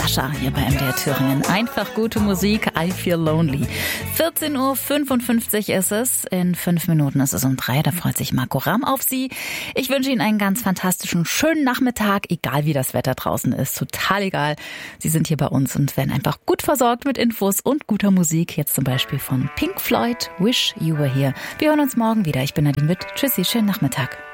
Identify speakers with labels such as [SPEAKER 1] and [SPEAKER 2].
[SPEAKER 1] Sascha hier bei MDR Thüringen. Einfach gute Musik, I Feel Lonely. 14.55 Uhr ist es. In 5 Minuten ist es um 3. Da freut sich Marco Ramm auf Sie. Ich wünsche Ihnen einen ganz fantastischen, schönen Nachmittag, egal wie das Wetter draußen ist. Total egal. Sie sind hier bei uns und werden einfach gut versorgt mit Infos und guter Musik. Jetzt zum Beispiel von Pink Floyd, Wish You Were Here. Wir hören uns morgen wieder. Ich bin Nadine Witt. Tschüssi, schönen Nachmittag.